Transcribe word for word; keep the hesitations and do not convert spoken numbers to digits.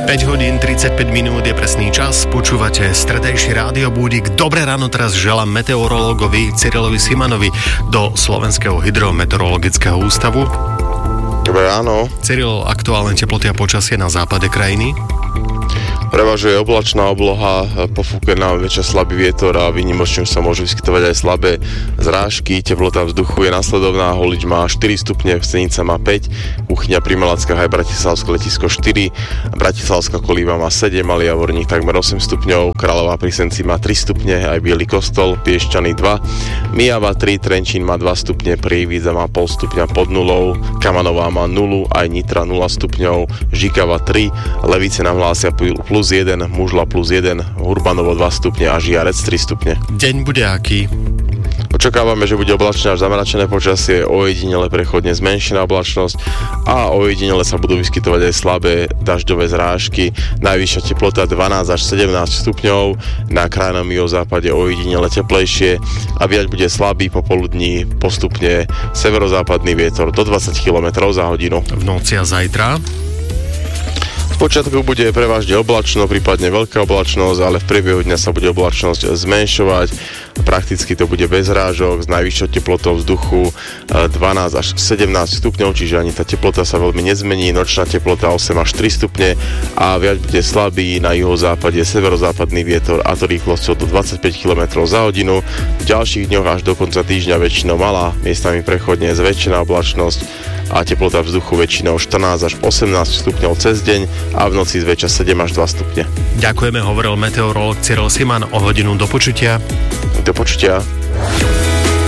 päť hodín tridsaťpäť minút je presný čas, počúvate stredajší rádiobúdik. Dobré ráno teraz želám meteorológovi Cyrilovi Simanovi do Slovenského hydrometeorologického ústavu. Dobré ráno. Cyril, aktuálne teploty a počasie na západe krajiny? Prevažuje oblačná obloha, pofúkne nám väčšia slabý vietor a výnimočne sa môžu vyskytovať aj slabé zrážky. Teplota vzduchu je nasledovná, Holič má štyri stupne, Senica má päť, Kuchyňa pri Malackách aj Bratislavské letisko štyri, Bratislavská Kolíva má sedem, Malý Javorník takmer osem stupňov, Kráľová pri Senci má tri stupne, aj Biely Kostol, Piešťany dva, Myjava tri, Trenčín má dva stupne, Prievidza má pol stupňa pod nulou, Kamanová má nulu, aj Nitra nula stupňov, Žikava tri, Levice nám hlásia plus jeden, Mužla plus jeden, Urbanovo dva stupne a Žiarec tri stupne. Deň bude aký? Očakávame, že bude oblačné až zamračené počasie, ojedinele prechodne zmenšená oblačnosť a ojedinele sa budú vyskytovať aj slabé dažďové zrážky. Najvyššia teplota dvanásť až sedemnásť stupňov, na krajnom juhozápade ojedinele teplejšie a viať bude slabý popoludní postupne severozápadný vietor do dvadsať kilometrov za hodinu. V noci a zajtra? V počiatku bude prevažne oblačno, prípadne veľká oblačnosť, ale v priebehu dňa sa bude oblačnosť zmenšovať. Prakticky to bude bez rážok, s najvyššou teplotou vzduchu dvanásť až sedemnásť stupňov, čiže ani tá teplota sa veľmi nezmení, nočná teplota osem až tri stupne a viac bude slabý na juhozápade severozápadný vietor a to rýchlosťou do dvadsaťpäť kilometrov za hodinu. V ďalších dňoch až do konca týždňa väčšinou malá, miestami prechodne zväčšená oblačnosť a teplota vzduchu väčšinou štrnásť až osemnásť stupňov cez deň a v noci zväčša sedem až dva stupne. Ďakujeme, hovoril meteorológ Cyril Siman. O hodinu do počutia. Do počutia.